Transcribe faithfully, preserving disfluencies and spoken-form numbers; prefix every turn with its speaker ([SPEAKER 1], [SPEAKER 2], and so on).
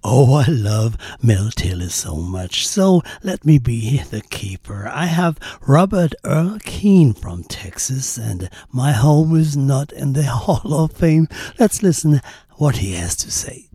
[SPEAKER 1] Oh, I love Mel Tilly so much, so let me be the keeper. I have Robert Earl Keen from Texas, and my home is not in the Hall of Fame. Let's listen what he has to say.